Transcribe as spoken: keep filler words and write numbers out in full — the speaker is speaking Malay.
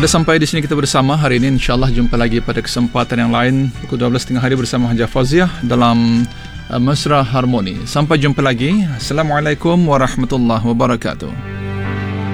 Pada sampai di sini kita bersama hari ini. InsyaAllah jumpa lagi pada kesempatan yang lain pukul dua belas tiga puluh hari bersama Hajiah Fauziah dalam uh, Mesra Harmoni. Sampai jumpa lagi. Assalamualaikum warahmatullahi wabarakatuh.